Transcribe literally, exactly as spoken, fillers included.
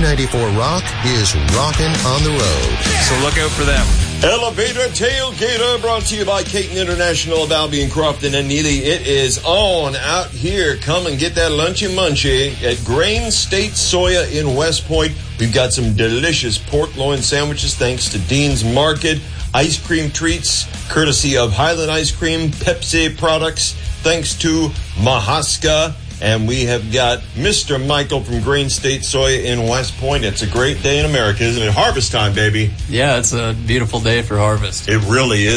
ninety-four Rock is rocking on the road. So look out for them. Elevator Tailgater, brought to you by Caton International of Albion, Crofton, and Neely. It is on out here. Come and get that lunchy munchy at Grain State Soya in West Point. We've got some delicious pork loin sandwiches thanks to Dean's Market. Ice cream treats courtesy of Highland Ice Cream, Pepsi products thanks to Mahaska. And we have got Mister Michael from Grain State Soya in West Point. It's a great day in America, isn't it? Harvest time, baby. Yeah, it's a beautiful day for harvest. It really is.